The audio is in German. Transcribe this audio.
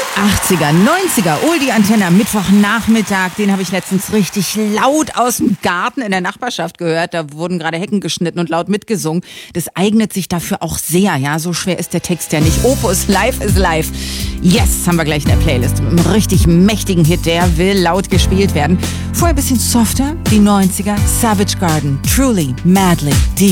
80er, 90er, Oldie Antenne am Mittwochnachmittag, den habe ich letztens richtig laut aus dem Garten in der Nachbarschaft gehört. Da wurden gerade Hecken geschnitten und laut mitgesungen. Das eignet sich dafür auch sehr, ja, so schwer ist der Text ja nicht. Opus Live is Live. Yes, haben wir gleich in der Playlist. Mit einem richtig mächtigen Hit, der will laut gespielt werden. Vorher ein bisschen softer, die 90er, Savage Garden, Truly, Madly, Deep.